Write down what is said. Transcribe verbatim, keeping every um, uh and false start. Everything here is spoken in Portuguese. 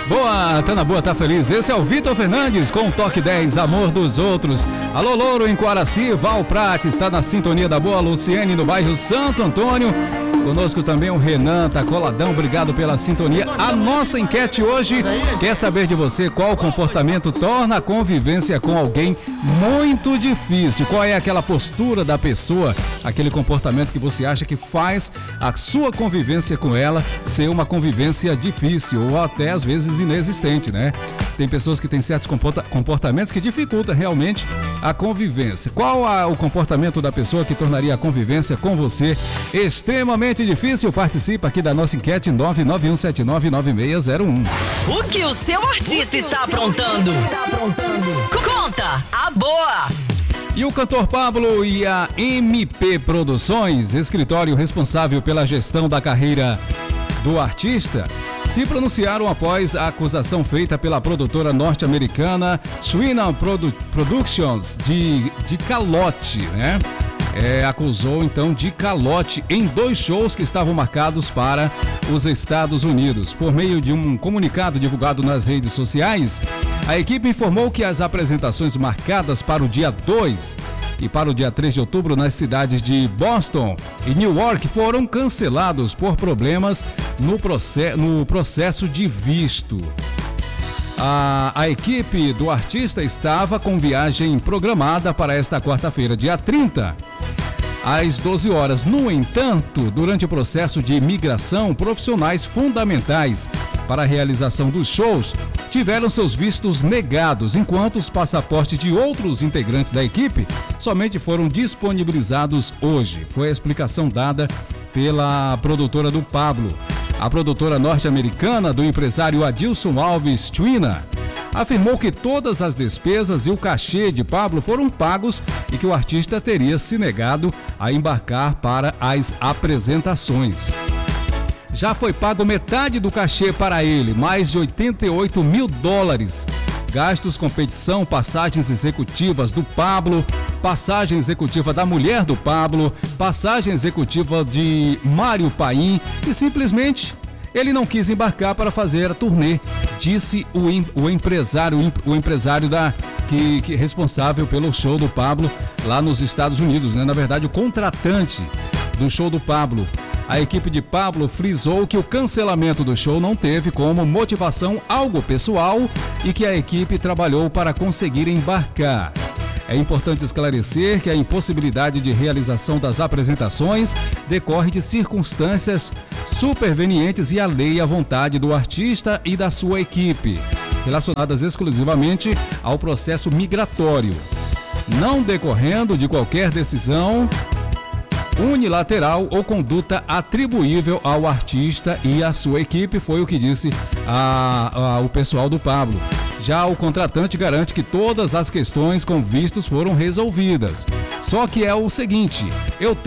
Boa, tá na boa, tá feliz. Esse é o Vitor Fernandes com o Toque dez, Amor dos Outros. Alô, Louro em Quaraci, Val Prates, está na sintonia da boa. Luciene no bairro Santo Antônio. Conosco também o Renan, tá coladão, obrigado pela sintonia. A nossa enquete hoje quer saber de você qual comportamento torna a convivência com alguém muito difícil. Qual é aquela postura da pessoa, aquele comportamento que você acha que faz a sua convivência com ela ser uma convivência difícil ou até às vezes inexistente, né? Tem pessoas que têm certos comportamentos que dificultam realmente a convivência. Qual a, o comportamento da pessoa que tornaria a convivência com você extremamente difícil? Participa aqui da nossa enquete nove nove um sete nove nove seis zero um. O que o seu artista está aprontando? Conta a boa! E o cantor Pablo e a M P Produções, escritório responsável pela gestão da carreira do artista, se pronunciaram após a acusação feita pela produtora norte-americana Schwina Produ- Productions de, de calote, né? É, acusou então de calote em dois shows que estavam marcados para os Estados Unidos. Por meio de um comunicado divulgado nas redes sociais, a equipe informou que as apresentações marcadas para o dia dois e para o dia três de outubro nas cidades de Boston e New York foram cancelados por problemas no, process, no processo de visto. A, a equipe do artista estava com viagem programada para esta quarta-feira, dia trinta, às doze horas. No entanto, durante o processo de imigração, profissionais fundamentais para a realização dos shows tiveram seus vistos negados, enquanto os passaportes de outros integrantes da equipe somente foram disponibilizados hoje. Foi a explicação dada pela produtora do Pablo. A produtora norte-americana do empresário Adilson Alves Schwina afirmou que todas as despesas e o cachê de Pablo foram pagos e que o artista teria se negado a embarcar para as apresentações. Já foi pago metade do cachê para ele, mais de oitenta e oito mil dólares. Gastos com petição, passagens executivas do Pablo, passagem executiva da mulher do Pablo, passagem executiva de Mário Paim e simplesmente ele não quis embarcar para fazer a turnê, disse o, o empresário, o empresário da, que, que é responsável pelo show do Pablo lá nos Estados Unidos, né? Na verdade, o contratante do show do Pablo. A equipe de Pablo frisou que o cancelamento do show não teve como motivação algo pessoal e que a equipe trabalhou para conseguir embarcar. É importante esclarecer que a impossibilidade de realização das apresentações decorre de circunstâncias supervenientes e alheia à vontade do artista e da sua equipe, relacionadas exclusivamente ao processo migratório, não decorrendo de qualquer decisão unilateral ou conduta atribuível ao artista e à sua equipe, foi o que disse a, a, o pessoal do Pablo. Já o contratante garante que todas as questões com vistos foram resolvidas. Só que é o seguinte, eu